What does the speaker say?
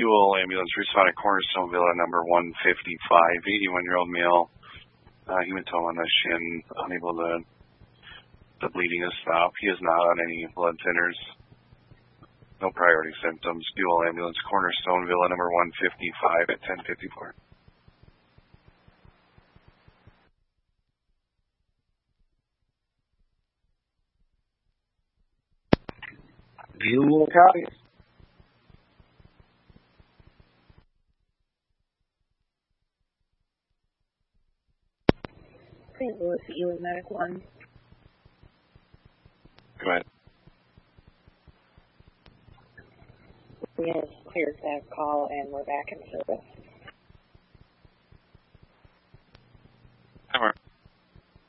Buell ambulance responded Cornerstone Villa number 155, 81-year-old male, hematoma on the shin, unable to, the bleeding has stopped. He is not on any blood thinners. No priority symptoms. Buell ambulance Cornerstone Villa number 155 at 10:54. Buell copies. St. Louis, Ely Medic 1. Go ahead. We have cleared that call and we're back in service.